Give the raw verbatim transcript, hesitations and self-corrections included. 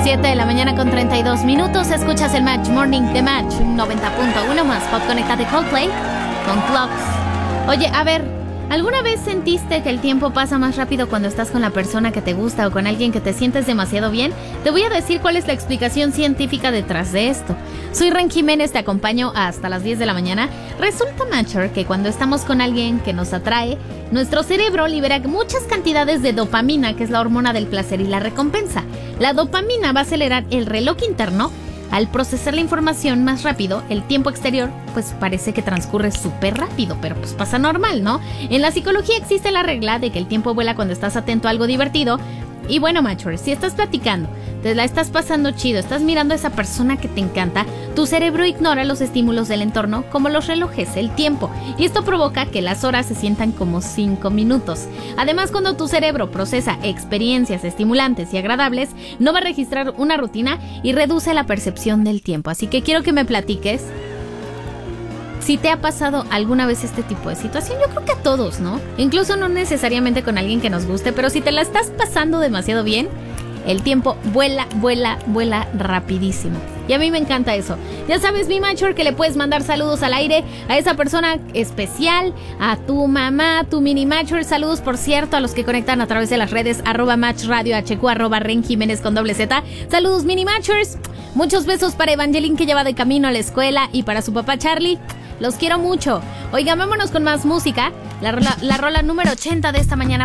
siete de la mañana con treinta y dos minutos. Escuchas el Match Morning de Match noventa punto uno más Pop Conecta de Coldplay con Clocks. Oye, a ver, ¿alguna vez sentiste que el tiempo pasa más rápido cuando estás con la persona que te gusta o con alguien que te sientes demasiado bien? Te voy a decir cuál es la explicación científica detrás de esto. Soy Ren Jiménez, te acompaño hasta las diez de la mañana. Resulta, Matcher, que cuando estamos con alguien que nos atrae, nuestro cerebro libera muchas cantidades de dopamina, que es la hormona del placer y la recompensa. La dopamina va a acelerar el reloj interno. Al procesar la información más rápido, el tiempo exterior pues parece que transcurre súper rápido, pero pues pasa normal, ¿no? En la psicología existe la regla de que el tiempo vuela cuando estás atento a algo divertido. Y bueno, Matcher, si estás platicando, te la estás pasando chido, estás mirando a esa persona que te encanta, tu cerebro ignora los estímulos del entorno como los relojes, el tiempo, y esto provoca que las horas se sientan como cinco minutos. Además, cuando tu cerebro procesa experiencias estimulantes y agradables, no va a registrar una rutina y reduce la percepción del tiempo. Así que quiero que me platiques si te ha pasado alguna vez este tipo de situación. Yo creo que a todos, ¿no? Incluso no necesariamente con alguien que nos guste, pero si te la estás pasando demasiado bien, el tiempo vuela, vuela, vuela rapidísimo. Y a mí me encanta eso. Ya sabes, mi Matcher, que le puedes mandar saludos al aire a esa persona especial, a tu mamá, tu mini Matcher. Saludos, por cierto, a los que conectan a través de las redes, arroba Match Radio H Q, arroba Ren Jiménez con doble Z. Saludos, mini Matchers. Muchos besos para Evangeline, que lleva de camino a la escuela, y para su papá Charlie. Los quiero mucho. Oigan, vámonos con más música. La rola, la rola número ochenta de esta mañana